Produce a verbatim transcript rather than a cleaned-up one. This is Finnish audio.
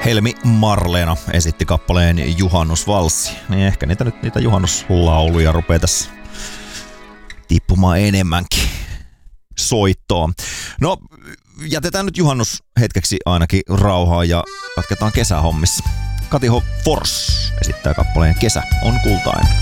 Helmi Marleena esitti kappaleen Juhannusvalssi. Niin ehkä niitä nyt niitä juhannuslauluja rupeaa tässä tippumaan enemmänkin soittoon. No, jätetään nyt juhannus hetkeksi ainakin rauhaa ja jatketaan kesähommissa. Katiho Fors esittää kappaleen Kesä on kultainen.